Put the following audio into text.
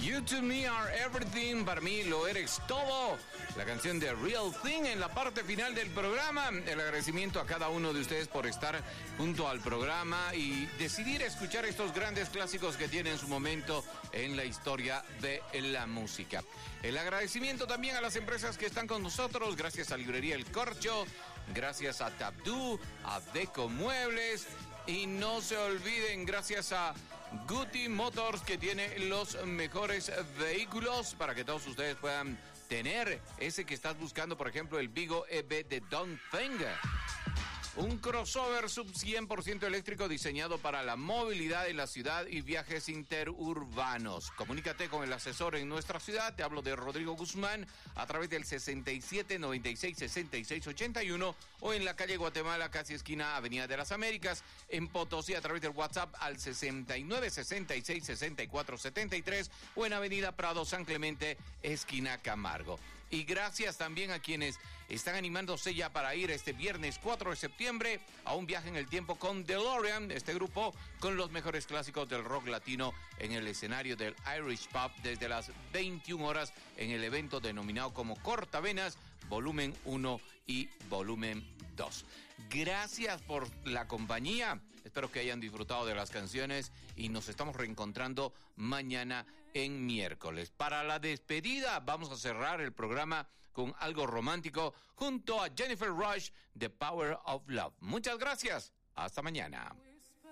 You to me are everything, para mí lo eres todo. La canción de Real Thing en la parte final del programa. El agradecimiento a cada uno de ustedes por estar junto al programa y decidir escuchar estos grandes clásicos que tienen su momento en la historia de la música. El agradecimiento también a las empresas que están con nosotros, gracias a Librería El Corcho, gracias a Tabdú, a Deco Muebles, y no se olviden, gracias a Guti Motors, que tiene los mejores vehículos para que todos ustedes puedan tener ese que estás buscando, por ejemplo, el Vigo EV de Dongfeng. Un crossover sub 100% eléctrico diseñado para la movilidad en la ciudad y viajes interurbanos. Comunícate con el asesor en nuestra ciudad, te hablo de Rodrigo Guzmán, a través del 67 96 66 81 o en la calle Guatemala, casi esquina Avenida de las Américas, en Potosí, a través del WhatsApp al 69 66 64 73 o en Avenida Prado San Clemente, esquina Camargo. Y gracias también a quienes están animándose ya para ir este viernes 4 de septiembre a un viaje en el tiempo con DeLorean, este grupo con los mejores clásicos del rock latino en el escenario del Irish Pub desde las 21 horas en el evento denominado como Cortavenas, volumen 1 y volumen 2. Gracias por la compañía. Espero que hayan disfrutado de las canciones y nos estamos reencontrando mañana en miércoles. Para la despedida vamos a cerrar el programa con algo romántico junto a Jennifer Rush, The Power of Love. Muchas gracias. Hasta mañana.